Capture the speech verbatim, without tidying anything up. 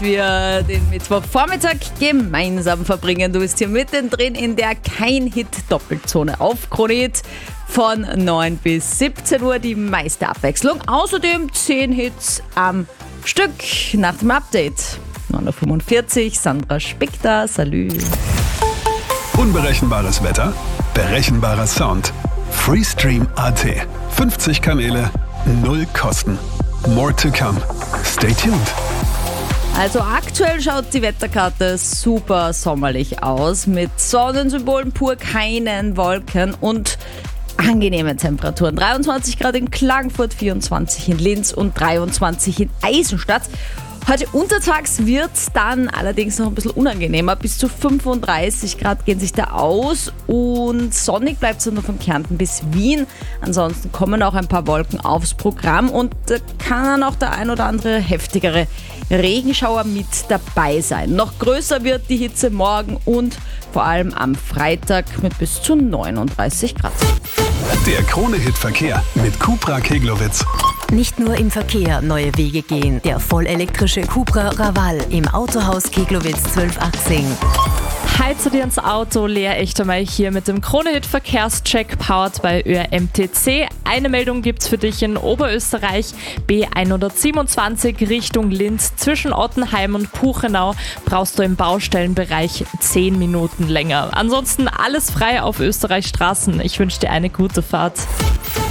wir den Mittwochvormittag gemeinsam verbringen. Du bist hier mittendrin in der Kein-Hit-Doppelzone auf Krone-Hit. Von neun bis siebzehn Uhr die meiste Abwechslung. Außerdem zehn Hits am Stück nach dem Update. neun Uhr fünfundvierzig, Sandra Spick da, salü. Unberechenbares Wetter, berechenbarer Sound. Freestream Punkt a t. fünfzig Kanäle, null Kosten. More to come. Stay tuned. Also aktuell schaut die Wetterkarte super sommerlich aus. Mit Sonnensymbolen pur, keinen Wolken und angenehme Temperaturen. dreiundzwanzig Grad in Klagenfurt, vierundzwanzig in Linz und dreiundzwanzig in Eisenstadt. Heute untertags wird es dann allerdings noch ein bisschen unangenehmer. Bis zu fünfunddreißig Grad gehen sich da aus und sonnig bleibt es nur von Kärnten bis Wien. Ansonsten kommen auch ein paar Wolken aufs Programm und da kann dann auch der ein oder andere heftigere Regenschauer mit dabei sein. Noch größer wird die Hitze morgen und vor allem am Freitag mit bis zu neununddreißig Grad. Der Krone-Hit-Verkehr mit Cupra Keglowitz. Nicht nur im Verkehr neue Wege gehen. Der vollelektrische Cupra Raval im Autohaus Keglowitz zwölf achtzehn. Heize dir ins Auto, Lea Echtermeier hier mit dem Krone-Hit-Verkehrscheck powered bei Ö R M T C. Eine Meldung gibt's für dich in Oberösterreich. B hundertsiebenundzwanzig Richtung Linz zwischen Ottenheim und Puchenau brauchst du im Baustellenbereich zehn Minuten länger. Ansonsten alles frei auf Österreichs Straßen. Ich wünsche dir eine gute Fahrt.